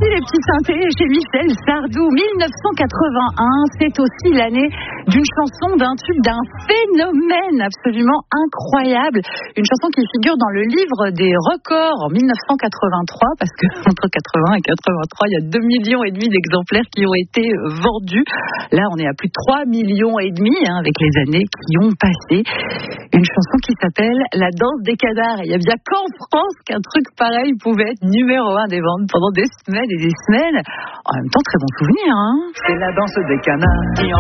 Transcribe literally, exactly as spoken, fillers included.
aussi les petits synthés chez Michel Sardou. dix-neuf cent quatre-vingt-un, c'est aussi l'année d'une chanson, d'un tube, d'un phénomène absolument incroyable. Une chanson qui figure dans le livre des records en dix-neuf cent quatre-vingt-trois, parce que entre quatre-vingts et quatre-vingt-trois, il y a deux millions et demi d'exemplaires qui ont été vendus. Là, on est à plus de trois millions et demi hein, avec les années qui ont passé. Une chanson qui s'appelle La danse des canards. Il y a bien qu'en France qu'un truc pareil pouvait être numéro un des ventes pendant des semaines et des semaines. En même temps, très bon souvenir. Hein. C'est la danse des canards qui